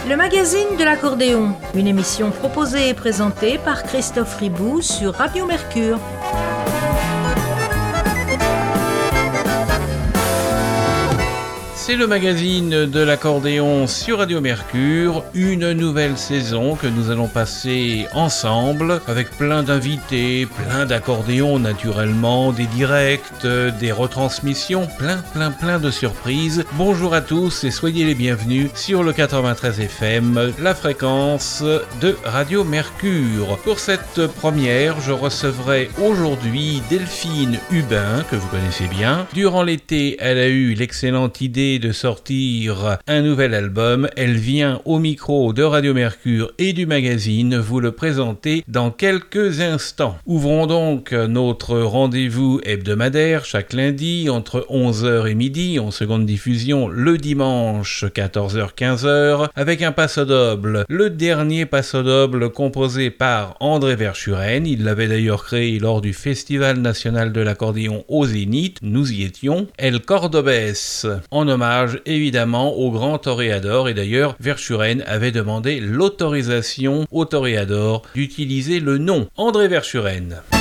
Le magazine de l'accordéon, une émission proposée et présentée par Christophe Ribou sur Radio Mercure. C'est le magazine de l'accordéon sur Radio Mercure, une nouvelle saison que nous allons passer ensemble avec plein d'invités, plein d'accordéons naturellement, des directs, des retransmissions, plein de surprises. Bonjour à tous et soyez les bienvenus sur le 93 FM, la fréquence de Radio Mercure. Pour cette première, je recevrai aujourd'hui Delphine Hubin, que vous connaissez bien. Durant l'été, elle a eu l'excellente idée de sortir un nouvel album. Elle vient au micro de Radio Mercure et du magazine vous le présenter dans quelques instants. Ouvrons donc notre rendez-vous hebdomadaire chaque lundi entre 11h et midi, en seconde diffusion le dimanche 14h-15h, avec un passo-doble, le dernier passo-doble composé par André Verschuren. Il l'avait d'ailleurs créé lors du Festival national de l'accordéon au Zénith. Nous y étions. El Cordobés, en hommage évidemment au grand toréador, et d'ailleurs Verschuren avait demandé l'autorisation au toréador d'utiliser le nom André Verschuren.